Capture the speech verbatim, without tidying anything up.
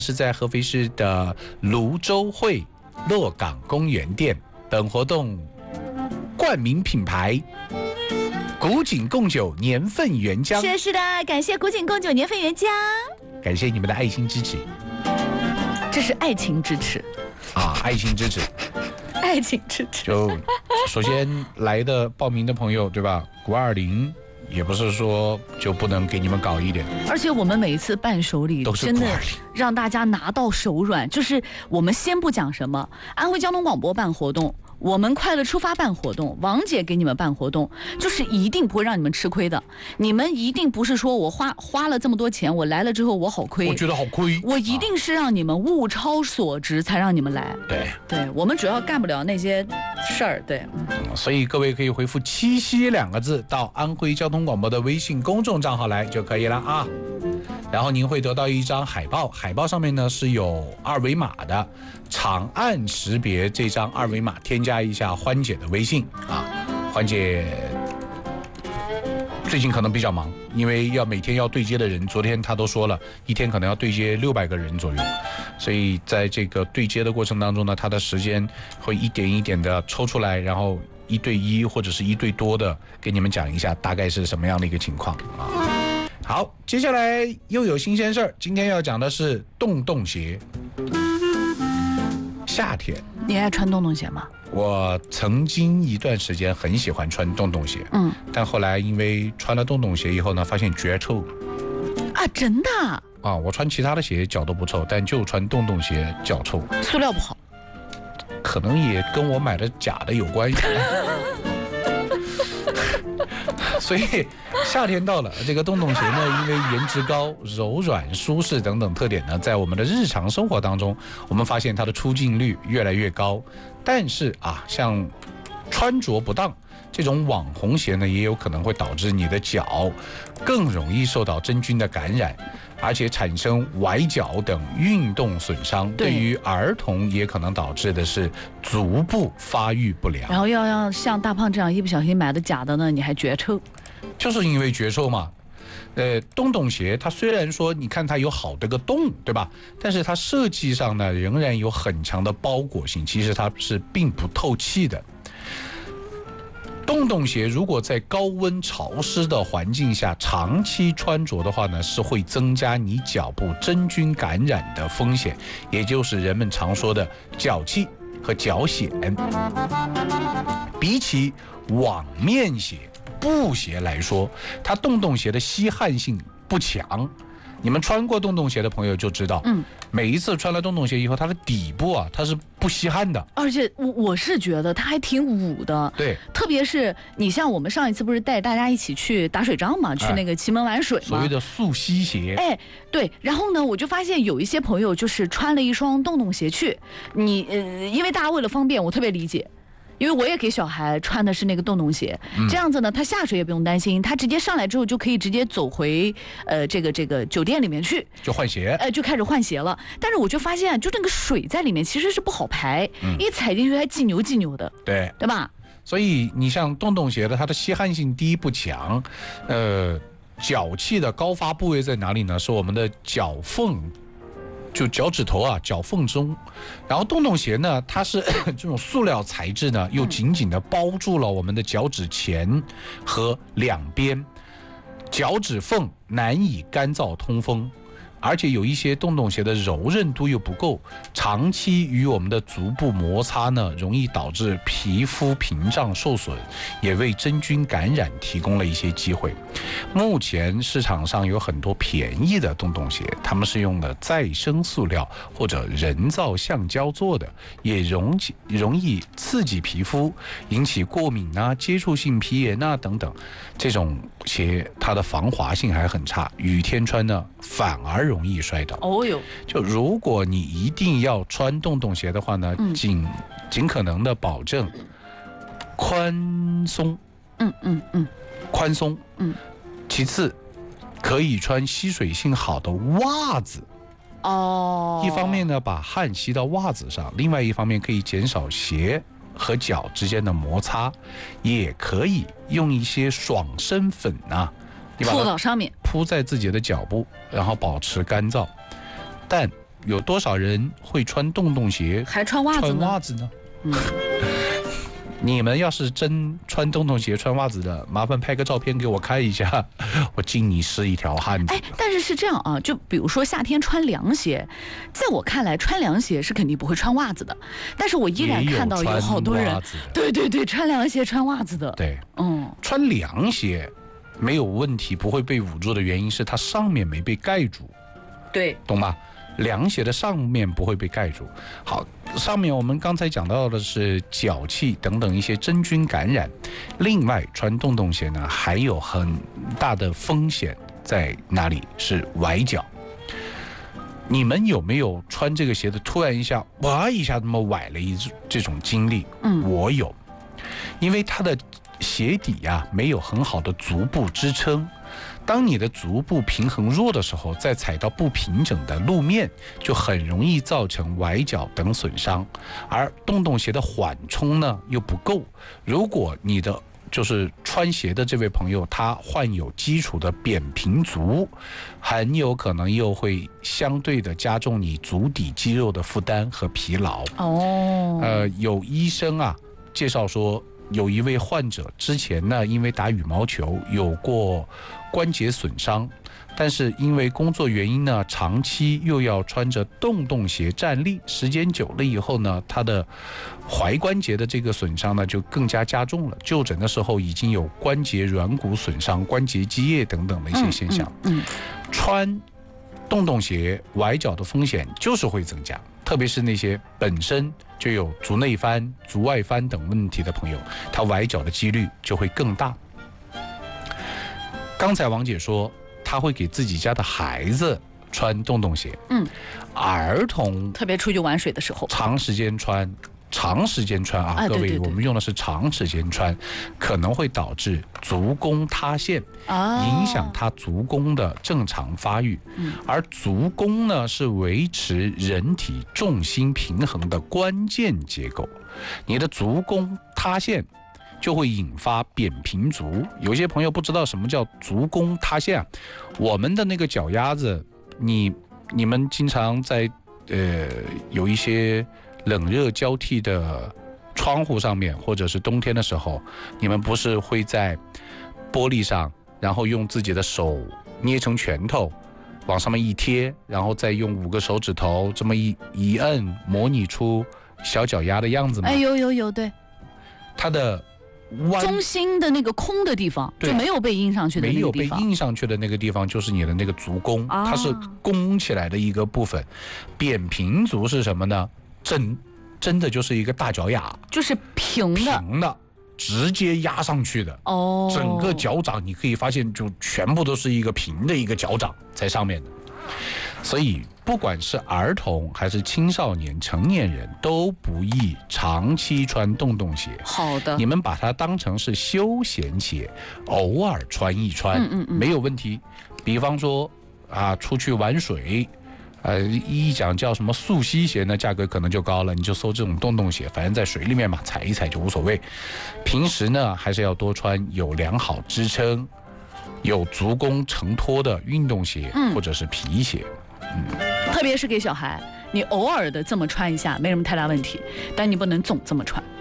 是在合肥市的泸州汇洛港公园店。本活动冠名品牌古井贡酒年份原浆。 是是的，感谢古井贡酒年份原浆， 感谢你们的爱心支持。 这是爱情支持啊，爱心支持， 爱情支持。 就首先来的报名的朋友，对吧？五二零。也不是说就不能给你们搞一点， 而且我们每一次伴手礼真的让大家拿到手软。就是我们先不讲什么，安徽交通广播办活动，我们快乐出发办活动，王姐给你们办活动，就是一定不会让你们吃亏的。你们一定不是说我花花了这么多钱，我来了之后我好亏， 我觉得好亏， 我一定是让你们物超所值才让你们来。 对对，我们主要干不了那些事儿。对、 嗯，所以各位可以回复七夕两个字到安徽交通广播的微信公众账号来就可以了啊。然后您会得到一张海报，海报上面呢是有二维码的，长按识别这张二维码，添加一下欢姐的微信啊。欢姐最近可能比较忙，因为要每天要对接的人，昨天她都说了，一天可能要对接六百个人左右，所以在这个对接的过程当中呢，她的时间会一点一点的抽出来，然后一对一或者是一对多的给你们讲一下大概是什么样的一个情况啊。好，接下来又有新鲜事儿，今天要讲的是洞洞鞋。夏天， 你爱穿洞洞鞋吗？ 我曾经一段时间很喜欢穿洞洞鞋， 嗯， 但后来因为穿了洞洞鞋以后呢，发现脚臭。 啊，真的？ 啊，我穿其他的鞋脚都不臭，但就穿洞洞鞋脚臭。 塑料不好， 可能也跟我买的假的有关系。所以夏天到了，这个洞洞鞋呢，因为颜值高、柔软、舒适等等特点呢，在我们的日常生活当中，我们发现它的出镜率越来越高。但是啊，像穿着不当这种网红鞋呢，也有可能会导致你的脚更容易受到真菌的感染，而且产生崴脚等运动损伤。对于儿童也可能导致的是足部发育不良。 然后要让像大胖这样一不小心买的假的呢，你还脚臭， 就是因为脚臭嘛。呃，洞洞鞋它虽然说你看它有好的个洞，对吧？但是它设计上呢仍然有很强的包裹性，其实它是并不透气的。洞洞鞋如果在高温潮湿的环境下长期穿着的话呢，是会增加你脚部真菌感染的风险，也就是人们常说的脚气和脚癣。比起网面鞋、布鞋来说，它洞洞鞋的吸汗性不强。你们穿过洞洞鞋的朋友就知道，嗯，每一次穿了洞洞鞋以后，它的底部啊，它是不吸汗的。 而且我我是觉得它还挺捂的， 对， 特别是你像我们上一次不是带大家一起去打水仗嘛，去那个祁门玩水嘛， 所谓的速吸鞋。 哎，对，然后呢，我就发现有一些朋友就是穿了一双洞洞鞋去，你呃，因为大家为了方便，我特别理解。因为我也给小孩穿的是那个洞洞鞋，嗯、这样子呢，他下水也不用担心，他直接上来之后就可以直接走回呃这个这个酒店里面去， 就换鞋， 呃就开始换鞋了。但是我就发现，就那个水在里面其实是不好排，嗯、一踩进去还挤牛挤牛的， 对对吧？ 所以你像洞洞鞋的，它的吸汗性第一不强，呃，脚气的高发部位在哪里呢？是我们的脚缝。就脚趾头啊，脚缝中，然后洞洞鞋呢，它是这种塑料材质呢，又紧紧的包住了我们的脚趾前和两边，脚趾缝难以干燥通风，而且有一些洞洞鞋的柔韧度又不够，长期与我们的足部摩擦呢，容易导致皮肤屏障受损，也为真菌感染提供了一些机会。目前市场上有很多便宜的洞洞鞋，它们是用的再生塑料或者人造橡胶做的，也容易容易刺激皮肤，引起过敏啊、接触性皮炎啊等等。这种鞋它的防滑性还很差，雨天穿呢反而容易摔倒。 哦哟， 就如果你一定要穿洞洞鞋的话呢，嗯、尽尽可能的保证宽松， 嗯嗯嗯， 宽松，嗯。其次，可以穿吸水性好的袜子。 哦， 一方面呢，把汗吸到袜子上；另外一方面，可以减少鞋和脚之间的摩擦。也可以用一些爽身粉啊， 你把它铺到上面， 铺在自己的脚部，然后保持干燥。但有多少人会穿洞洞鞋还穿袜子呢？ 穿袜子呢？嗯。你们要是真穿洞洞鞋、穿袜子的，麻烦拍个照片给我看一下，我敬你是一条汉子。 哎，但是是这样啊，就比如说夏天穿凉鞋，在我看来，穿凉鞋是肯定不会穿袜子的。但是我依然看到有好多人，对对对，穿凉鞋、穿袜子的。 对，嗯，穿凉鞋没有问题，不会被捂住的原因是它上面没被盖住。 对， 懂吗？凉鞋的上面不会被盖住。好，上面我们刚才讲到的是脚气等等一些真菌感染。另外，穿洞洞鞋呢，还有很大的风险在哪里？是崴脚。你们有没有穿这个鞋子突然一下哇一下那么崴了一这种经历？嗯，我有，因为它的鞋底呀、啊、没有很好的足部支撑。当你的足部平衡弱的时候，再踩到不平整的路面，就很容易造成崴脚等损伤。而洞洞鞋的缓冲呢又不够，如果你的就是穿鞋的这位朋友他患有基础的扁平足，很有可能又会相对的加重你足底肌肉的负担和疲劳。哦，呃，有医生啊介绍说，有一位患者之前呢，因为打羽毛球有过关节损伤，但是因为工作原因呢，长期又要穿着洞洞鞋站立，时间久了以后呢，他的踝关节的这个损伤呢就更加加重了。就诊的时候已经有关节软骨损伤、关节积液等等的一些现象。嗯嗯嗯、穿洞洞鞋崴脚的风险就是会增加，特别是那些本身就有足内翻、足外翻等问题的朋友，他崴脚的几率就会更大。刚才王姐说，她会给自己家的孩子穿洞洞鞋。嗯，儿童特别出去玩水的时候， 长时间穿，长时间穿啊，啊各位，对对对，我们用的是长时间穿，可能会导致足弓塌陷，啊、影响他足弓的正常发育。嗯，而足弓呢，是维持人体重心平衡的关键结构，你的足弓塌陷，就会引发扁平足。有些朋友不知道什么叫足弓塌陷啊，我们的那个脚丫子，你你们经常在呃有一些冷热交替的窗户上面，或者是冬天的时候，你们不是会在玻璃上，然后用自己的手捏成拳头往上面一贴，然后再用五个手指头这么一一摁，模拟出小脚丫的样子吗？ 哎，有有有，对， 它的中心的那个空的地方就没有被印上去的那个地方， 没有被印上去的那个地方就是你的那个足弓，啊、它是弓起来的一个部分。扁平足是什么呢？真真的就是一个大脚丫， 就是平的， 平的，直接压上去的。哦，整个脚掌你可以发现，就全部都是一个平的一个脚掌在上面的。所以不管是儿童还是青少年、成年人，都不宜长期穿洞洞鞋。 好的， 你们把它当成是休闲鞋，偶尔穿一穿，嗯嗯嗯没有问题。比方说啊，出去玩水，呃，一讲叫什么溯溪鞋呢，价格可能就高了，你就搜这种洞洞鞋，反正在水里面嘛，踩一踩就无所谓。平时呢，还是要多穿有良好支撑、有足弓承托的运动鞋，嗯、或者是皮鞋。 嗯，特别是给小孩，你偶尔的这么穿一下没什么太大问题，但你不能总这么穿。